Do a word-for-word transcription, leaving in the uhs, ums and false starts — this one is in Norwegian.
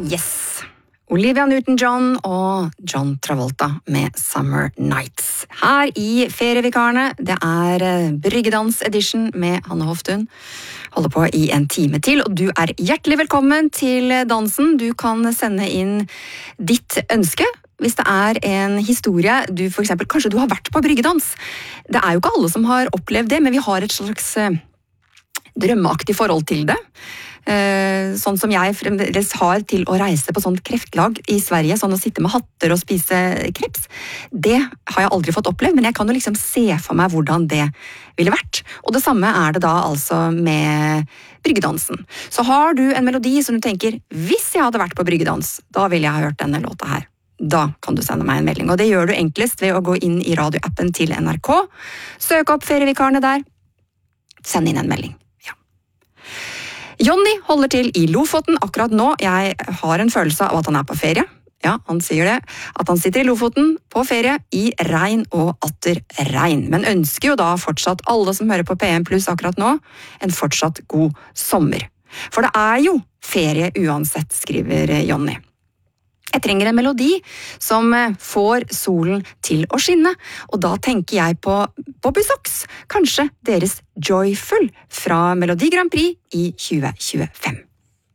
Yes. Olivia Newton-John og John Travolta med Summer Nights. Her i Ferievikarene, det er Bryggedans edition med Hanne Hoftun. Holder på i en time til, og du er hjertelig velkommen til dansen. Du kan sende inn ditt ønske. Hvis det er en historie, du for eksempel, kanskje du har vært på bryggedans. Det er jo ikke alle som har opplevd det, men vi har et slags drømmeaktig forhold til det. Sånn som jeg fremdeles har til å reise på sånn kreftlag i Sverige, sånn å sitte med hatter og spise kreps. Det har jeg aldri fått opplevd, men jeg kan jo liksom se for meg hvordan det ville vært. Og det samme er det da altså med bryggedansen. Så har du en melodi som du tenker, hvis jeg hadde vært på bryggedans, da ville jeg ha hørt denne låta her. Da kan du sende meg en melding, og det gjør du enklest ved å gå inn i radioappen til N R K, søk opp Ferievikarene der, send inn en melding. Jonny holder til i Lofoten akkurat nå. Jeg har en følelse av at han er på ferie. Ja, han sier det. At han sitter i Lofoten på ferie i regn og atter regn. Men ønsker jo da fortsatt alle som hører på P en pluss akkurat nå, en fortsatt god sommer. For det er jo ferie uansett, skriver Jonny. Jeg trenger en melodi som får solen til å skinne, og da tenker jeg på Bobby Sox, kanskje deres Joyful fra Melodi Grand Prix i tjue tjuefem.